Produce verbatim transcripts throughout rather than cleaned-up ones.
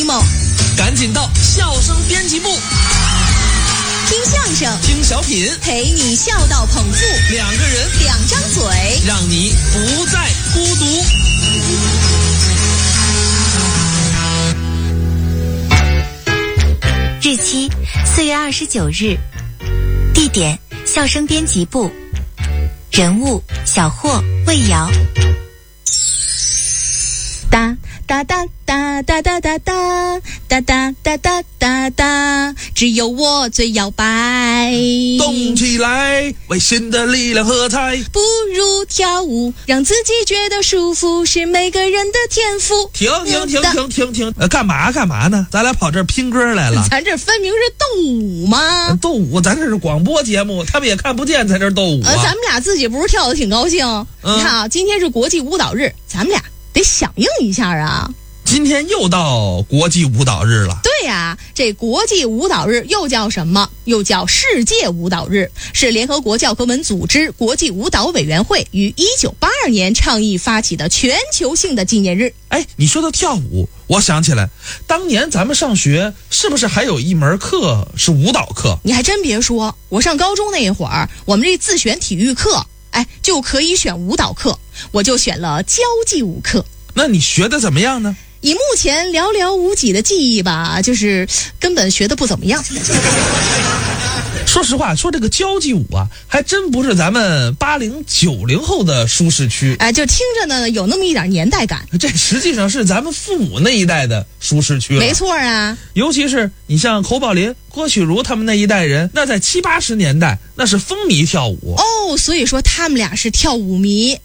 emo， 赶紧到笑声编辑部， 听相声， 听小品， 陪你笑到捧腹， 两个人， 两张嘴， 让你不再孤独。 日期四月二十九日，地点笑声编辑部，人物小霍、魏瑶。 哒哒哒哒哒哒哒哒哒哒哒哒哒哒，只有我最摇摆。 动起来，为新的力量喝彩。 不如跳舞，让自己觉得舒服，是每个人的天赋。 停停停停停停！呃，干嘛干嘛呢？咱俩跑这儿拼歌来了？ 咱这分明是斗舞吗？ 斗舞，咱这是广播节目，他们也看不见，在这儿斗舞啊。 呃，咱们俩自己不是跳得挺高兴？嗯、你看啊，今天是国际舞蹈日，咱们俩得响应一下啊！ 今天又到国际舞蹈日了。 对呀、啊，这国际舞蹈日又叫什么？又叫世界舞蹈日，是联合国教科文组织国际舞蹈委员会于一九八二年倡议发起的全球性的纪念日。 哎，你说到跳舞，我想起来，当年咱们上学是不是还有一门课是舞蹈课？ 你还真别说，我上高中那一会儿，我们这自选体育课，哎，就可以选舞蹈课，我就选了交际舞课。 那你学的怎么样呢？ 以目前寥寥无几的记忆吧，就是根本学的不怎么样。 说实话，说这个交际舞啊，还真不是咱们八零九零后的舒适区。 哎，就听着呢有那么一点年代感。 这实际上是咱们父母那一代的舒适区了。 没错啊， 尤其是你像侯宝林、郭启儒他们那一代人，那在七八十年代那是风靡跳舞哦，所以说他们俩是跳舞迷。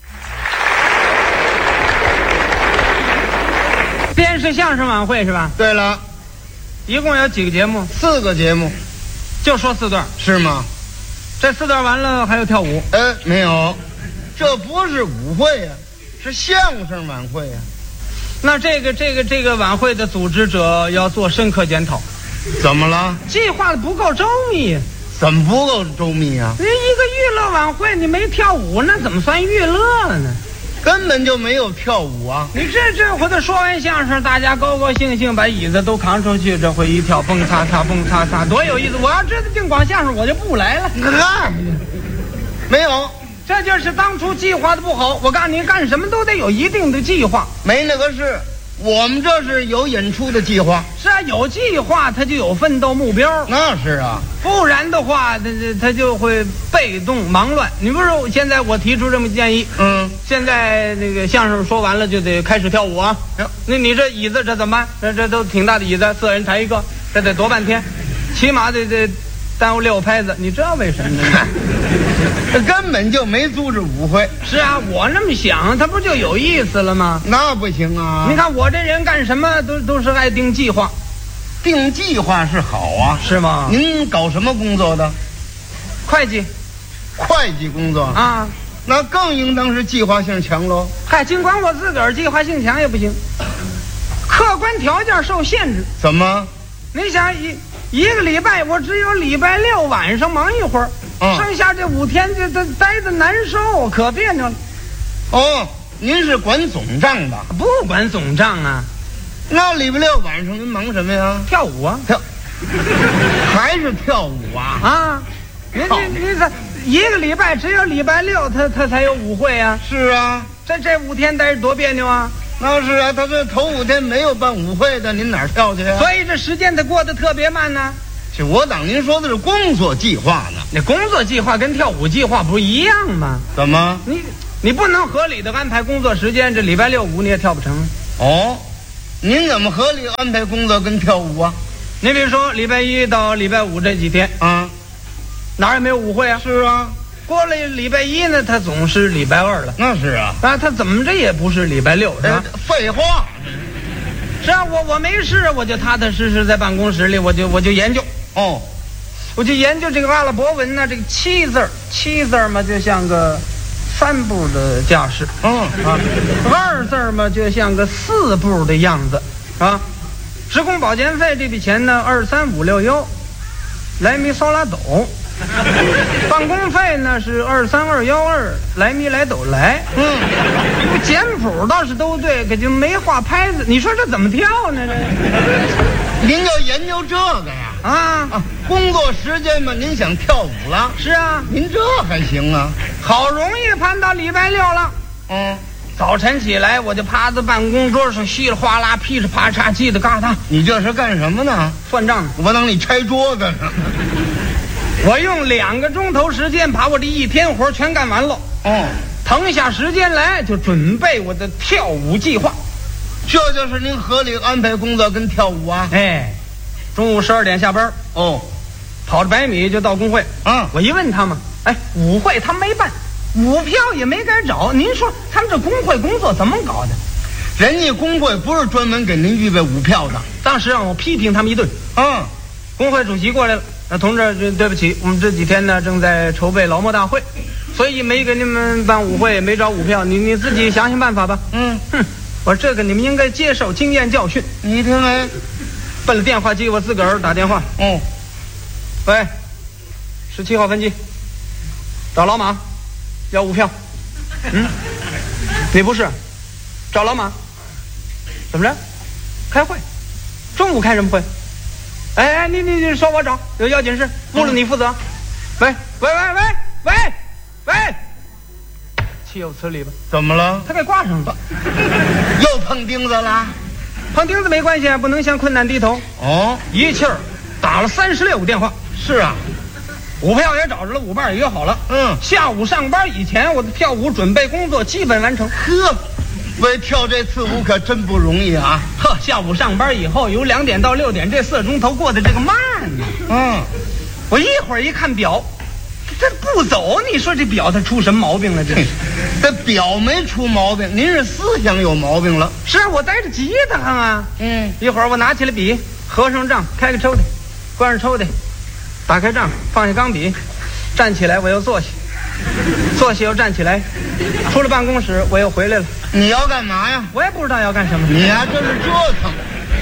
电视相声晚会是吧？ 对了， 一共有几个节目？ 四个节目， 就说四段是吗？ 这四段完了还有跳舞？ 呃，没有，这不是舞会呀、啊，是相声晚会呀、啊。 那这个这个这个晚会的组织者要做深刻检讨。 怎么了？ 计划的不够周密。 怎么不够周密啊？ 你一个娱乐晚会，你没跳舞，那怎么算娱乐呢？ 根本就没有跳舞啊！ 你这这回头说完相声，大家高高兴兴把椅子都扛出去，这回一跳蹦擦擦蹦擦擦，多有意思！我要知道净光相声，我就不来了。 啊，没有， 这就是当初计划的不好。我告诉你，干什么都得有一定的计划。 没那个事，我们这是有演出的计划。 是啊，有计划他就有奋斗目标。 那是啊， 不然的话，他他就会被动忙乱。你不是现在我提出这么建议， 嗯， 现在那个相声说完了就得开始跳舞啊。那你这椅子这怎么办？这这都挺大的椅子，四人抬一个，这得多半天，起码得得耽误六拍子。你知道为什么呢？ 这根本就没组织舞会。 是啊，我那么想，他不就有意思了吗？ 那不行啊！ 你看我这人干什么都都是爱定计划。 定计划是好啊， 是吗？ 您搞什么工作的？ 会计。 会计工作啊， 那更应当是计划性强喽。 嗨，尽管我自个儿计划性强也不行，客观条件受限制。 怎么？ 你想一一个礼拜，我只有礼拜六晚上忙一会儿，嗯、剩下这五天这这待得难受，可别扭了。 哦，您是管总账的？ 不管总账啊。 那礼拜六晚上您忙什么呀？ 跳舞啊， 跳，还是跳舞啊？ 啊，您您您这一个礼拜只有礼拜六，他他才有舞会啊。 是啊， 这这五天待着多别扭啊。 那是啊，他这头五天没有办舞会的，您哪儿跳去啊？ 所以这时间得过得特别慢呢。 这我当您说的是工作计划呢。 那工作计划跟跳舞计划不一样吗？ 怎么？ 你你不能合理的安排工作时间，这礼拜六舞你也跳不成。 哦。您怎么合理安排工作跟跳舞啊？ 你比如说礼拜一到礼拜五这几天啊， 哪儿也没有舞会啊？ 是啊， 过了礼拜一呢，他总是礼拜二了。 那是啊， 啊，他怎么着也不是礼拜六是吧？ 呃、废话， 是啊，我我没事，我就踏踏实实在办公室里，我就我就研究哦， 我就研究这个阿拉伯文呢，这个七字儿，七字儿嘛，就像个三步的架势， 嗯啊，二字嘛就像个四步的样子，啊，职工保健费这笔钱呢，二三五六幺，来咪嗦拉抖， 办公费呢是二三二幺二，来米来都来。 嗯， 简谱倒是都对，可就没画拍子。你说这怎么跳呢？这您要研究这个呀？ 啊啊，工作时间嘛，您想跳舞了？ 是啊， 您这还行啊？ 好容易盼到礼拜六了。 嗯， 早晨起来我就趴在办公桌上，稀里哗啦、噼里啪嚓、叽里嘎哒你这是干什么呢？ 算账。 我等你拆桌子呢。 我用两个钟头时间把我这一天活全干完了。 哦， 腾下时间来就准备我的跳舞计划。 这就是您合理安排工作跟跳舞啊？ 哎，中午十二点下班， 哦， 跑着百米就到工会。 嗯， 我一问他们，哎，舞会他没办，舞票也没敢找，您说他们这工会工作怎么搞的？ 人家工会不是专门给您预备舞票的。 当时让我批评他们一顿。 嗯， 工会主席过来了，那同志，对对不起，我们这几天呢正在筹备劳模大会，所以没给你们办舞会，没找舞票，你你自己想想办法吧。 嗯， 哼，我说这个你们应该接受经验教训。 你一听哎， 奔了电话机，我自个儿打电话。 哦， 喂，十七号分机，找老马，要舞票。嗯，你不是，找老马，怎么着？开会，中午开什么会？哎哎，你你你说我找有要紧事，不了你负责。喂喂喂喂喂喂，岂有此理吧？ 怎么了？ 他给挂上了。 又碰钉子了？ 碰钉子没关系，不能向困难低头。 哦， 一气儿打了三十六个电话。 是啊， 舞票也找着了，舞伴也约好了。 嗯， 下午上班以前，我的跳舞准备工作基本完成。 呵，为跳这次舞可真不容易啊。 呵，下午上班以后，由两点到六点这四个钟头过得这个慢呢。 嗯， 我一会儿一看表，这不走，你说这表它出什么毛病了？这是这表没出毛病，您是思想有毛病了。 是我带着吉他啊。 嗯， 一会儿我拿起了笔，合上账，开个抽屉，关上抽屉，打开账，放下钢笔，站起来我又坐下，坐下又站起来，出了办公室我又回来了。 你要干嘛呀？ 我也不知道要干什么。 你呀、这是折腾。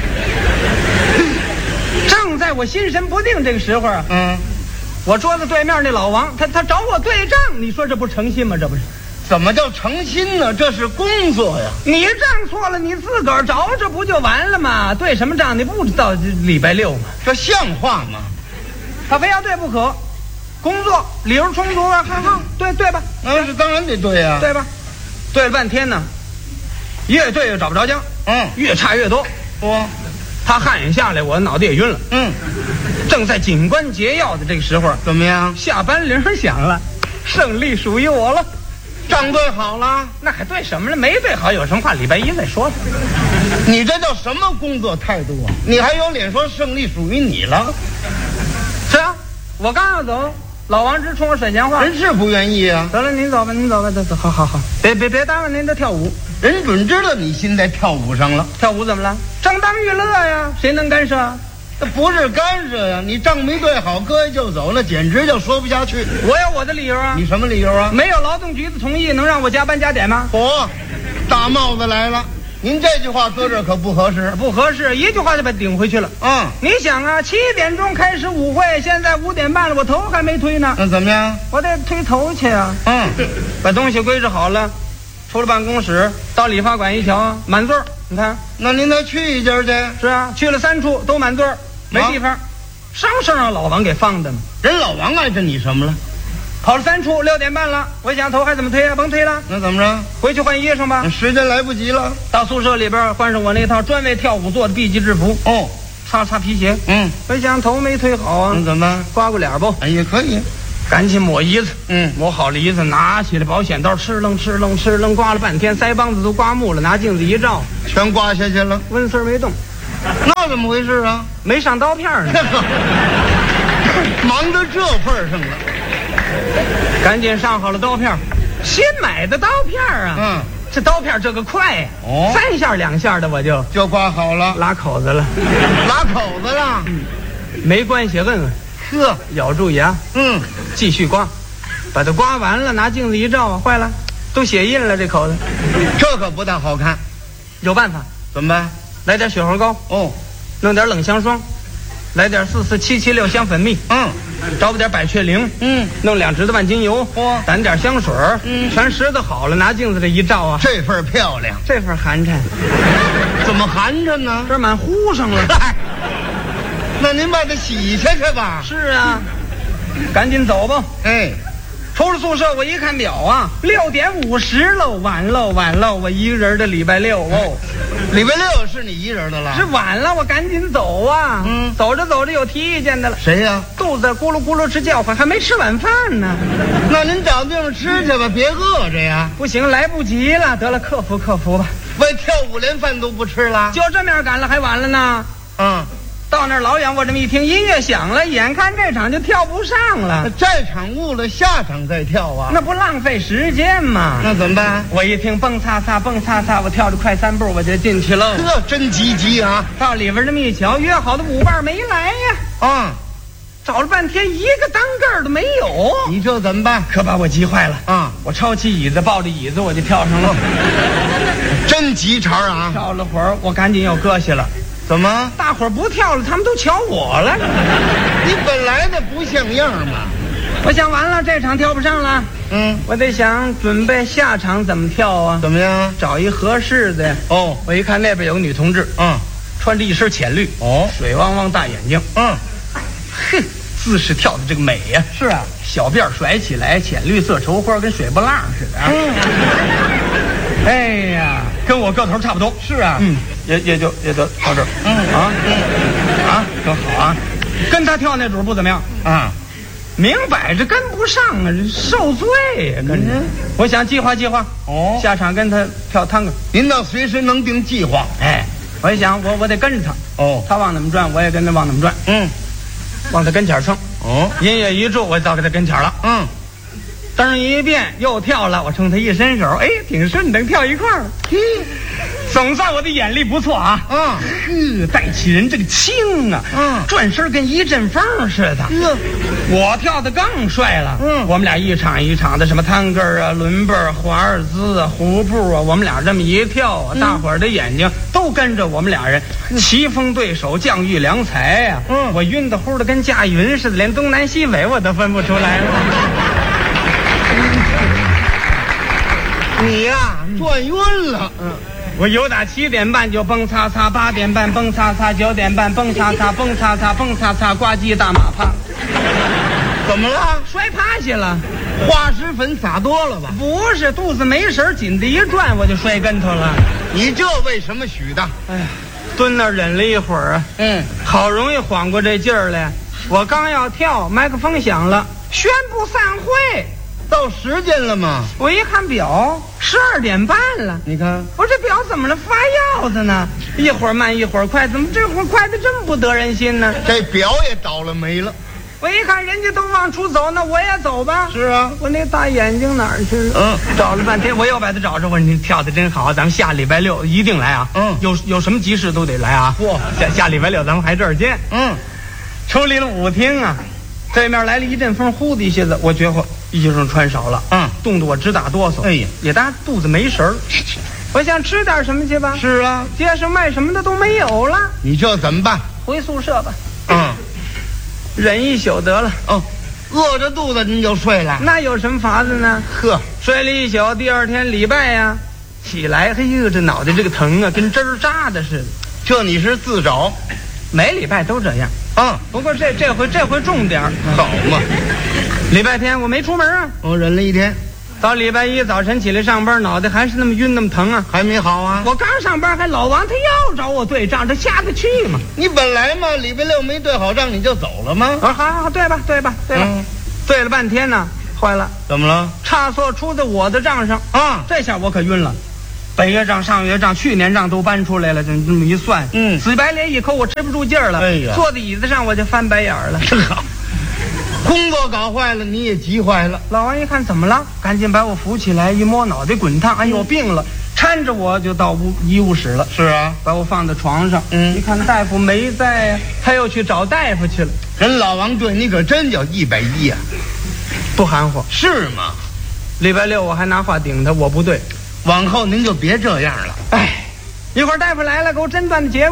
正在我心神不定这个时候啊， 嗯， 我桌子对面那老王，他他找我对账，你说这不诚心吗？这不是？ 怎么叫诚心呢？这是工作呀。 你账错了，你自个儿找这不就完了吗？对什么账？你不知道礼拜六吗？ 这像话吗？ 他非要对不可。工作理由充足啊，哈哈，对对吧？ 那是当然得对呀、 对吧？对了半天呢，越对越找不着家， 嗯， 越差越多。 我， 他汗也下来，我脑袋也晕了。 嗯， 正在紧关节要的这个时候， 怎么样？ 下班铃响了，胜利属于我了。 账对好了？ 那还对什么了？没对好，有什么话礼拜一再说。 你这叫什么工作态度啊？你还有脸说胜利属于你了？ 是啊，我刚要走，老王直冲我甩闲话。 人是不愿意啊。 得了，您走吧，您走吧，走走，好好好，别别别耽误您的跳舞。 人准知道你心在跳舞上了， 跳舞怎么了？正当娱乐呀，谁能干涉？ 那不是干涉呀。你账没对好，搁下就走，那简直就说不下去。 我有我的理由啊。 你什么理由啊？ 没有劳动局的同意，能让我加班加点吗？ 嚯，大帽子来了！您这句话搁这儿可不合适。 不合适，一句话就把顶回去了。 嗯， 你想啊，七点钟开始舞会，现在五点半了，我头还没推呢， 那怎么样？ 我得推头去啊。 嗯， 把东西归置好了，出了办公室，到理发馆一瞧，满座儿。你看， 那您再去一家去。 是啊，去了三处都满座儿，没地方，生生让老王给放的嘛。 人老王碍着你什么了？ 跑了三处，六点半了，我想头还怎么推啊？甭推了， 那怎么着？ 回去换衣裳吧。 时间来不及了。 到宿舍里边换上我那套专为跳舞做的 B 级制服， 哦， 擦擦皮鞋。 嗯， 我想头没推好啊那，怎么办？ 刮过脸不？ 哎，也可以。 赶紧抹胰子。 嗯， 抹好了胰子，拿起来保险刀，哧楞哧楞哧楞，刮了半天，腮帮子都刮木了。拿镜子一照， 全刮下去了。 温丝儿没动， 那怎么回事啊？ 没上刀片呢。 忙到这份儿上了。 赶紧上好了刀片，新买的刀片啊。 嗯， 这刀片这个快呀、 哦三下两下的我就就刮好了， 拉口子了。 拉口子了。 没关系，摁摁， 呵， 咬住牙， 嗯， 继续刮，把它刮完了，拿镜子一照啊，坏了，都血印了这口子。 这可不大好看。 有办法， 怎么办？ 来点雪花膏， 哦， 弄点冷香霜， 来点四四七七六香粉蜜， 嗯， 找补点百雀灵， 嗯， 弄两指子万金油， 嚯掸点香水， 嗯， 全拾掇好了，拿镜子这一照啊， 这份漂亮， 这份寒碜， 怎么寒碜呢？ 这满糊上了。 那您把它洗下去吧。 是啊，赶紧走吧。 哎， 出了宿舍，我一看表啊，六点五十喽，晚喽，晚喽，我一个人的礼拜六哦， 礼拜六是你一人的了？ 是晚了，我赶紧走啊。 嗯， 走着走着有提意见的了。 谁呀、 肚子咕噜咕噜直叫唤，还没吃晚饭呢。 那您找地方吃去吧，别饿着呀。 不行，来不及了，得了，克服克服吧。 为跳舞连饭都不吃了？ 就这面赶了，还晚了呢。 嗯， 到那儿老远，我这么一听音乐响了，眼看这场就跳不上了， 这场误了，下场再跳啊。 那不浪费时间吗？ 那怎么办？ 我一听蹦擦擦蹦擦擦，我跳着快三步我就进去喽。 这真积极啊！ 到里边这么一瞧，约好的舞伴没来呀， 啊， 找了半天一个当个儿都没有， 你这怎么办？ 可把我急坏了啊！ 我抄起椅子，抱着椅子我就跳上了。 真急茬啊！ 跳了会儿，我赶紧又搁下了。 怎么？ 大伙儿不跳了，他们都瞧我了。 你本来的不像样嘛。 我想完了，这场跳不上了， 嗯， 我得想准备下场怎么跳啊？ 怎么样？ 找一合适的。 哦， 我一看那边有个女同志， 嗯， 穿着一身浅绿， 哦， 水汪汪大眼睛， 嗯， 哼，姿势跳的这个美呀、 是啊， 小辫甩起来，浅绿色绸花跟水波浪似的啊。哎呀，跟我个头差不多。 是啊， 嗯，也也就也就到这儿。 嗯啊，啊，挺好啊。跟他跳那主不怎么样， 啊， 明摆着跟不上啊，这受罪呀、跟着。 嗯我想计划计划， 哦， 下场跟他跳探戈。 您倒随时能定计划。 哎，我一想，我我得跟着他， 哦， 他往哪么转，我也跟着往哪么转， 嗯， 往他跟前蹭。 哦， 音乐一住，我就到他跟前了。 嗯， 灯一变，又跳了。我冲他一伸手，哎，挺顺，能跳一块儿了。 嘿， 总算我的眼力不错啊。 嗯， 呵，带起人这个轻啊， 嗯转身跟一阵风似的。 呵， 我跳的更帅了。 嗯我们俩一场一场的，什么探戈啊、伦贝儿、华尔兹啊、胡步啊，我们俩这么一跳啊，大伙儿的眼睛都跟着我们俩人，棋逢对手，将遇良才呀、 嗯我晕的乎的跟驾云似的，连东南西北我都分不出来了。 你呀、转晕了。 嗯，我有打七点半就蹦擦擦，八点半蹦擦擦，九点半蹦擦擦，蹦擦擦，蹦擦擦，呱唧大马趴， 怎么了？ 摔趴下了。 花石粉撒多了吧？ 不是，肚子没神儿，紧的一转我就摔跟头了。 你这为什么许的？ 哎呀，蹲那儿忍了一会儿啊， 嗯， 好容易缓过这劲儿来。我刚要跳，麦克风响了，宣布散会。 到时间了吗？ 我一看表，十二点半了。 你看， 我这表怎么了？发药的呢？一会儿慢，一会儿快，怎么这会儿快的这么不得人心呢？ 这表也倒了霉了。 我一看人家都往出走，那我也走吧。 是啊， 我那大眼睛哪儿去了？ 嗯， 找了半天，我又把他找着。我说你跳的真好，咱们下礼拜六一定来啊。 嗯有有什么急事都得来啊。 嚯下下礼拜六咱们还这儿见。 嗯， 出离了舞厅啊，对面来了一阵风，呼的一下子，我觉乎衣裳穿少了， 嗯， 冻得我直打哆嗦。 哎呀， 也搭肚子没神儿。我想吃点什么去吧。 是啊， 街上卖什么的都没有了， 你这怎么办？ 回宿舍吧， 嗯， 忍一宿得了。 哦，饿着肚子您就睡了。 那有什么法子呢？ 呵， 睡了一宿，第二天礼拜呀、起来，嘿呦，这脑袋这个疼啊，跟针儿扎的似的。 这你是自找。 每礼拜都这样， 嗯， 不过这这回这回重点儿。 好嘛， 礼拜天我没出门啊， 我忍了一天， 到礼拜一早晨起来上班，脑袋还是那么晕，那么疼啊。 还没好啊。 我刚上班，还老王他又找我对账，这下得去吗？ 你本来嘛，礼拜六没对好账，你就走了吗我？说好好好，对吧对吧对吧， 嗯对了半天呢，坏了， 怎么了？ 差错出在我的账上， 啊， 这下我可晕了。本月账、上月账、去年账都搬出来了，这这么一算， 嗯死白脸一口，我吃不住劲儿了。 哎呀坐在椅子上我就翻白眼儿了。 真好。工作搞坏了，你也急坏了。 老王一看怎么了，赶紧把我扶起来，一摸脑袋滚烫，哎呦病了，搀着我就到屋医务室了。 是啊， 把我放在床上， 嗯一看大夫没在呀，他又去找大夫去了， 人老王对你可真叫一百一呀。 不含糊。 是吗？ 礼拜六我还拿话顶他，我不对。 往后您就别这样了。 哎，一会儿大夫来了，给我诊断的结果，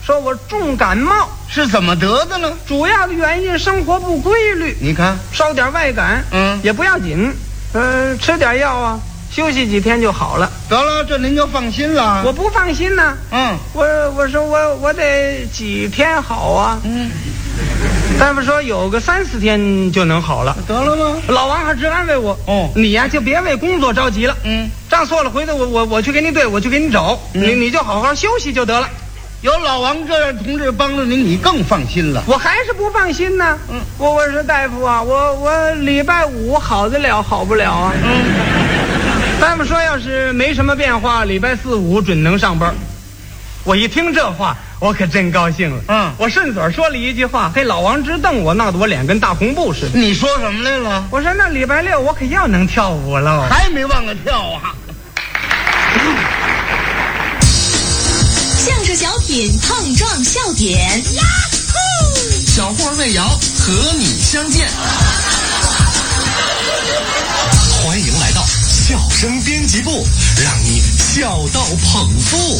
说我重感冒， 是怎么得的呢？ 主要的原因生活不规律， 你看， 烧点外感， 嗯， 也不要紧，呃，吃点药啊，休息几天就好了。 得了，这您就放心了。 我不放心呢， 嗯， 我我说我我得几天好啊， 嗯， 大夫说有个三四天就能好了。 得了吗？ 老王还直安慰我， 哦， 你呀就别为工作着急了， 嗯， 账错了回头我我我去给你对，我去给你找， 嗯、 你你就好好休息就得了。 有老王这样同志帮着您，你更放心了。 我还是不放心呢。 嗯， 我我说大夫啊，我我礼拜五好得了好不了啊。 嗯， 大夫说要是没什么变化，礼拜四五准能上班。我一听这话，我可真高兴了。 嗯， 我顺嘴说了一句话，嘿，老王直瞪我，闹得我脸跟大红布似的。 你说什么来了？ 我说那礼拜六我可要能跳舞喽， 还没忘了跳啊。 相声小品碰撞笑点，呀呼！ 小霍魏瑶和你相见，欢迎来到笑声编辑部，让你笑到捧腹。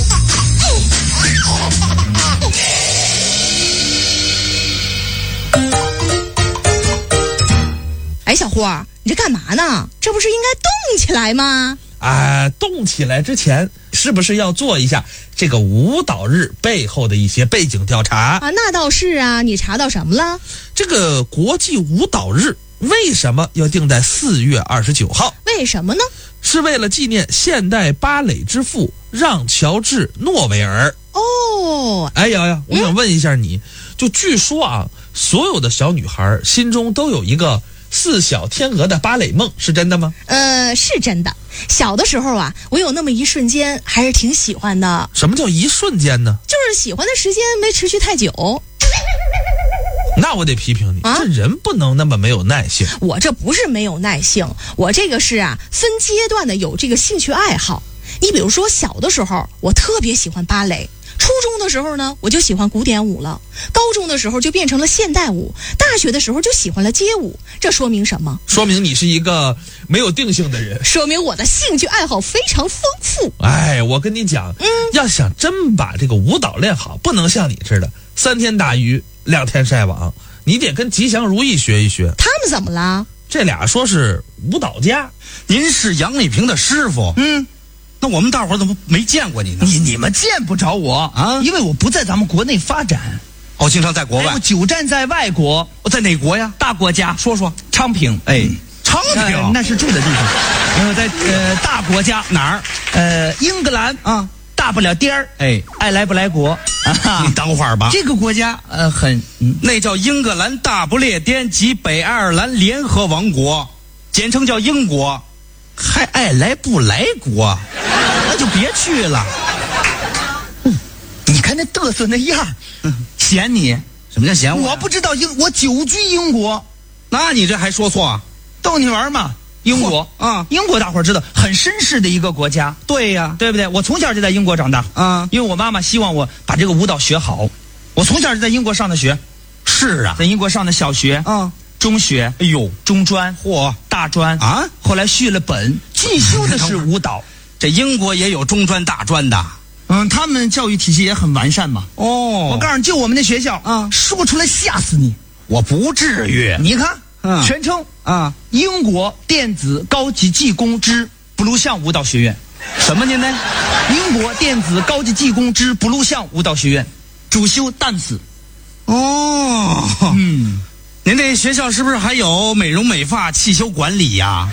哎，小霍，你这干嘛呢？这不是应该动起来吗？ 啊，动起来之前是不是要做一下这个舞蹈日背后的一些背景调查啊？那倒是啊，你查到什么了？ 这个国际舞蹈日为什么要定在四月二十九号？ 为什么呢？ 是为了纪念现代芭蕾之父让·乔治·诺维尔。 哦， 哎瑶瑶，我想问一下你，嗯、就据说啊，所有的小女孩心中都有一个四小天鹅的芭蕾梦，是真的吗？ 呃，是真的。小的时候啊，我有那么一瞬间还是挺喜欢的。 什么叫一瞬间呢？ 就是喜欢的时间没持续太久。 那我得批评你，啊、这人不能那么没有耐性。 我这不是没有耐性，我这个是啊，分阶段的有这个兴趣爱好。你比如说小的时候，我特别喜欢芭蕾。初中的时候呢，我就喜欢古典舞了；高中的时候就变成了现代舞；大学的时候就喜欢了街舞。这说明什么？ 说明你是一个没有定性的人。 说明我的兴趣爱好非常丰富。 哎，我跟你讲，嗯，要想真把这个舞蹈练好，不能像你似的三天打鱼两天晒网，你得跟吉祥如意学一学。 他们怎么了？ 这俩说是舞蹈家。 您是杨丽萍的师傅？ 嗯。 那我们大伙儿怎么没见过你呢？ 你你们见不着我啊，因为我不在咱们国内发展。 哦，经常在国外。 哎、我久站在外国。 我在哪国呀？ 大国家。 说说。 昌平。哎， 嗯、昌平、 呃、那是住的地方。呃，在呃大国家哪儿？ 呃，英格兰啊，大不了颠儿。 哎， 爱来不来国。啊、 你等会儿吧。 这个国家呃很、嗯， 那叫英格兰大不列颠及北爱尔兰联合王国，简称叫英国。 还爱来不来国，那就别去了。嗯，你看那嘚瑟那样，嗯，嫌你？ 什么叫嫌我？ 我不知道英，我久居英国。 那你这还说错啊？ 逗你玩嘛。英国啊， 英国大伙儿知道很绅士的一个国家。 对呀， 对不对？我从小就在英国长大啊， 因为我妈妈希望我把这个舞蹈学好。我从小就在英国上的学。 是啊， 在英国上的小学啊。 中学， 哎呦， 中专， 嚯， 大专啊！ 后来续了本，进修的是舞蹈。 这英国也有中专、大专的， 嗯，他们教育体系也很完善嘛。 哦， 我告诉你，就我们那学校啊， 说出来吓死你。 我不至于。 你看， 嗯， 全称啊， 英国电子高级技工之布鲁巷舞蹈学院。 什么您呢？ 英国电子高级技工之布鲁巷舞蹈学院，主修 dance。 哦， 嗯。 您这学校是不是还有美容美发、汽修管理呀？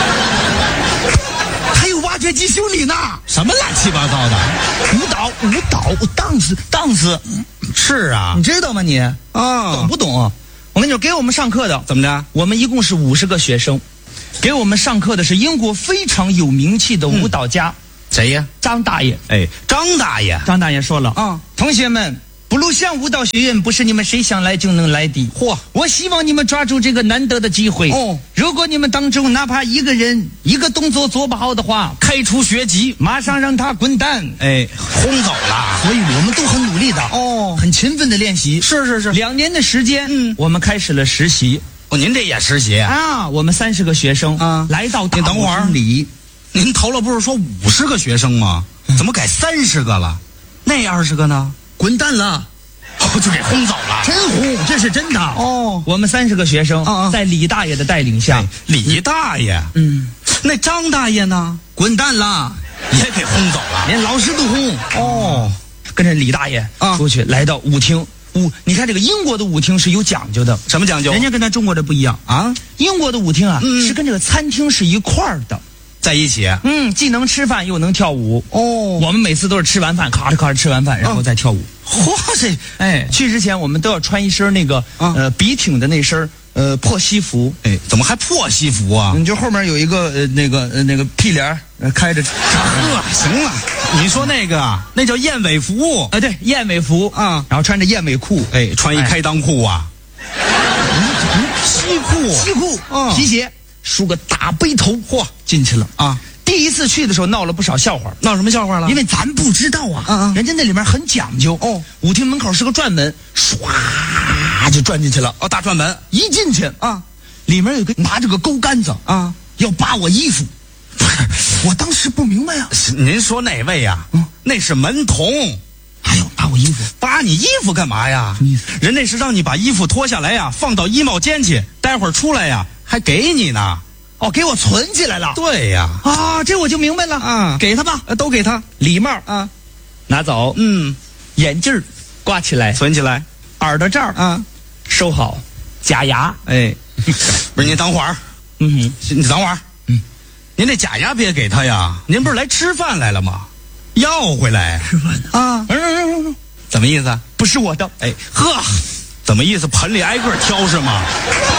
还有挖掘机修理呢？ 什么乱七八糟的？ 舞蹈，舞蹈 ，dance dance， 是啊， 你知道吗你？ 啊， 懂不懂啊？我跟你说，给我们上课的怎么着？ 我们一共是五十个学生，给我们上课的是英国非常有名气的舞蹈家。 谁、嗯、呀？ 张大爷。 哎，张大爷。 张大爷说了啊， 同学们。布鲁巷舞蹈学院不是你们谁想来就能来的。 嚯！ 我希望你们抓住这个难得的机会。 哦， 如果你们当中哪怕一个人一个动作做不好的话， 开除学籍， 马上让他滚蛋。 哎，轰走了。 所以我们都很努力的哦， 很勤奋的练习。 是是是， 两年的时间， 嗯， 我们开始了实习。 哦，您这也实习啊？我们三十个学生啊， 来到大你等会儿里， 您头了不是说五十个学生吗？怎么改三十个了？那二十个呢？ 滚蛋了， 我就给轰走了。 真轰，这是真的哦。 我们三十个学生啊啊在李大爷的带领下， 李大爷， 嗯， 那张大爷呢？ 滚蛋了， 也给轰走了。 连老师都轰。 哦， 跟着李大爷啊出去，来到舞厅。舞，你看这个英国的舞厅是有讲究的， 什么讲究？ 人家跟咱中国的不一样啊。 英国的舞厅啊， 嗯是跟这个餐厅是一块儿的， 在一起。 嗯，既能吃饭又能跳舞。 哦， 我们每次都是吃完饭，咔哧咔哧吃完饭，然后再跳舞。 嚯，这哎，去之前我们都要穿一身那个、 啊、 呃笔挺的那身呃破西服。 哎，怎么还破西服啊？ 你就后面有一个呃那个呃那个屁帘呃开着。 呵，行了，你说那个啊，那叫燕尾服啊，对，燕尾服啊， 然后穿着燕尾裤， 哎，穿一开裆裤啊，西裤， 西裤， 嗯皮鞋，梳个大背头，嚯，进去了啊。 第一次去的时候闹了不少笑话， 闹什么笑话了？ 因为咱不知道啊， 嗯嗯人家那里面很讲究哦。 舞厅门口是个转门，唰就转进去了。 哦，大转门一进去啊， 里面有个拿着个钩竿子啊， 要扒我衣服。不是，我当时不明白呀、 啊。您说哪位呀？嗯，那是门童。 还要扒我衣服？ 扒你衣服干嘛呀？人那是让你把衣服脱下来呀，放到衣帽间去，待会儿出来呀，还给你呢。 哦，给我存起来了。 对呀， 啊，这我就明白了啊， 给他吧， 都给他。 礼帽啊， 拿走。 嗯， 眼镜挂起来， 存起来。 耳朵罩啊， 收好。假牙， 哎，不是您等会儿， 嗯哼， 你等会儿，嗯，您这假牙别给他呀，您不是来吃饭来了吗？要回来。 吃饭啊？ 嗯， 怎么意思？ 不是我的。 哎呵，怎么意思？盆里挨个挑是吗？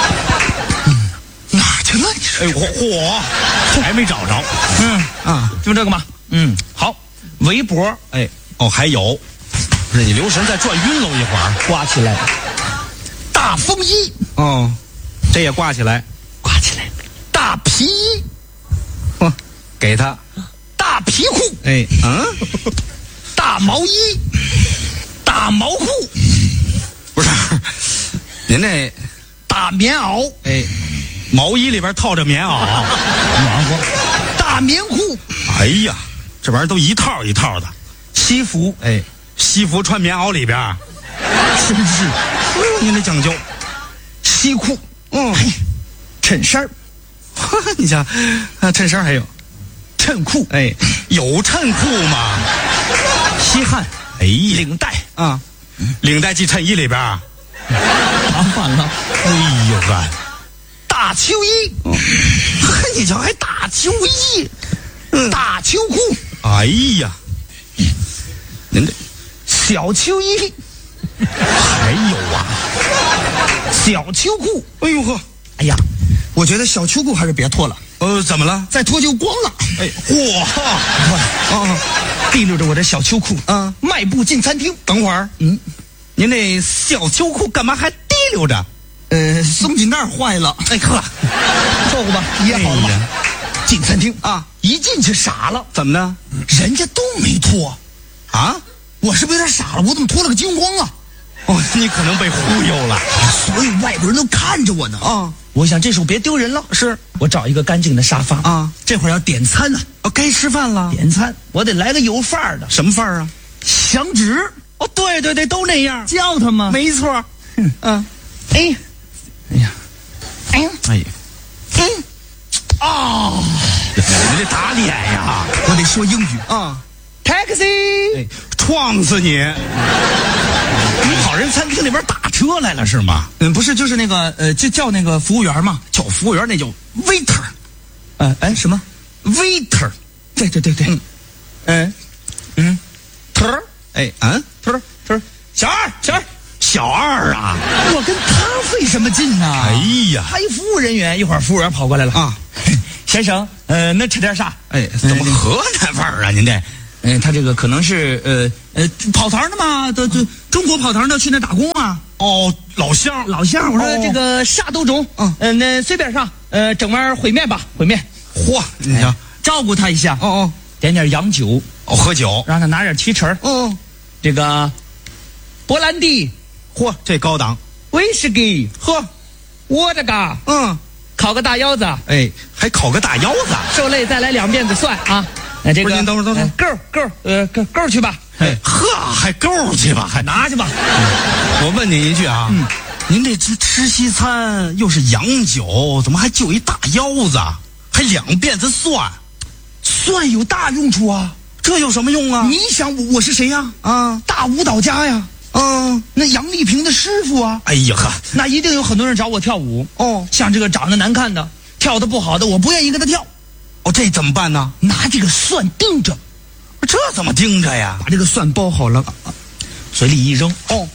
哪儿去了？你说？ 哎嚯，还没找着。 嗯啊，就这个嘛。嗯，好，围脖， 哎，哦，还有，不是你留神再转晕喽一会儿， 挂起来。大风衣， 哦，这也挂起来， 挂起来。大皮衣， 嚯，给他。 大皮裤， 哎，嗯， 大毛衣，大毛裤， 不是，您这大棉袄， 哎，毛衣里边套着棉袄， 暖和，大棉裤， 哎呀，这玩意儿都一套一套的。 西服， 哎，西服穿棉袄里边， 真是， 哎呦，您这讲究。 西裤， 嗯， 衬衫儿， 你瞧，啊，衬衫还有。 衬裤， 哎，有衬裤吗？ 西汉， 哎呀， 领带啊，领带系衬衣里边， 麻烦了。 哎呦呵， 大秋衣， 呵，你瞧还大秋衣， 嗯，大秋裤， 哎呀，您这小秋衣， 还有啊， 小秋裤， 哎呦呵， 哎呀，我觉得小秋裤还是别脱了。 呃，怎么了？ 再脱就光了。 哎，嚯！ 啊，提溜着我的小秋裤， 啊， 迈步进餐厅。 等会儿， 嗯， 您那小秋裤干嘛还提溜着？ 呃，松紧带坏了。 哎呵， 凑合吧，掖好了吧。 哎进餐厅啊， 一进去傻了， 怎么呢？ 人家都没脱， 啊， 我是不是有点傻了？我怎么脱了个精光啊？ 哦，你可能被忽悠了。 所有外国人都看着我呢。 啊， 我想这时候别丢人了， 是我找一个干净的沙发啊。 这会儿要点餐呢、 哦，该吃饭了。 点餐我得来个有范儿的。 什么范儿啊？ 响指。 哦，对对对，都那样， 叫他吗？ 没错。 嗯嗯， 哎，哎呀，哎呀， 哎呀， 嗯，啊， 你得打脸呀！ 我得说英语啊 ，taxi， 哎，撞死你！你跑人餐厅里边打车来了是吗？ 嗯，不是，就是那个呃，就叫那个服务员嘛， 叫服务员那叫 waiter， 呃，哎什么 waiter， 对对对对， 嗯嗯嗯， 头儿，哎，嗯， 头儿头儿，小二小二， 小二啊！ 我跟他费什么劲呢？ 哎呀， 还有服务人员，一会儿服务员跑过来了啊， 先生，呃，那吃点啥？ 哎，怎么河南味儿啊？您这， 嗯，他这个可能是呃呃跑堂的嘛，都都中国跑堂的去那打工啊。 哦，老乡， 老乡，我说哦这个啥都中， 嗯呃，那随便上，呃，整碗烩面吧，烩面， 嚯，你瞧， 照顾他一下， 哦哦点点洋酒， 哦，喝酒， 让他拿点提成儿， 哦， 这个波兰迪、 嚯，这高档， 威士忌， 呵， 我这个嗯， 烤个大腰子， 哎，还烤个大腰子， 受累再来两辫子蒜啊。那这个不是您等会儿等会儿呃够够，呃够够去吧。 哎，呵，还够去吧，还拿去吧。 我问您一句啊，嗯，您这吃吃西餐又是洋酒，怎么还就一大腰子，还两辫子蒜？ 蒜有大用处啊， 这有什么用啊？ 你想我我是谁呀？ 啊， 大舞蹈家呀。 嗯， 那杨丽萍的师傅啊。 哎呀呵， 那一定有很多人找我跳舞哦。像这个长得难看的，跳得不好的，我不愿意跟他跳。 哦，这怎么办呢？ 拿这个蒜盯着。 这怎么盯着呀？ 把这个蒜包好了，水里一扔。哦，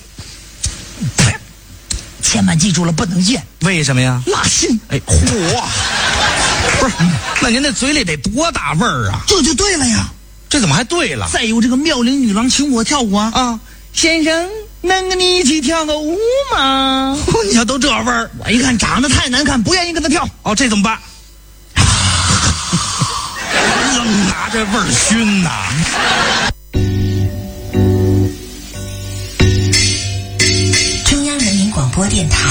千万记住了，不能咽。 为什么呀？ 辣心。 哎，嚯！不是，那您那嘴里得多大味儿啊？ 这就对了呀。 这怎么还对了？ 再有这个妙龄女郎请我跳舞啊！啊，先生，能跟你一起跳个舞吗？ 你瞧，都这味儿， 我一看长得太难看，不愿意跟他跳。 哦，这怎么办？愣拿这味儿熏呐！ 中央人民广播电台。